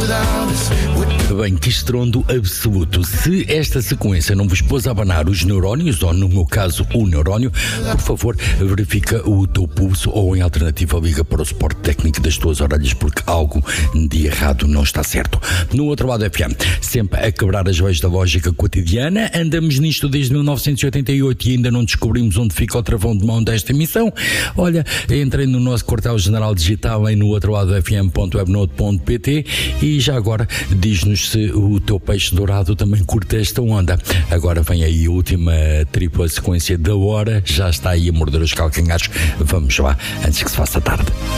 Bem, que estrondo absoluto. Se esta sequência não vos pôs a abanar os neurónios, ou no meu caso o neurónio, por favor, verifica o teu pulso ou, em alternativa, liga para o suporte técnico das tuas orelhas, porque algo de errado não está certo. No outro lado FM, sempre a quebrar as leis da lógica cotidiana, andamos nisto desde 1988 e ainda não descobrimos onde fica o travão de mão desta emissão. Olha, entrem no nosso quartel-general digital em nootroladofm.webnode.pt e já agora diz-nos se o teu peixe dourado também curte esta onda. Agora vem aí a última tripla sequência da hora, já está aí a morder os calcanhares. Vamos lá, antes que se faça tarde.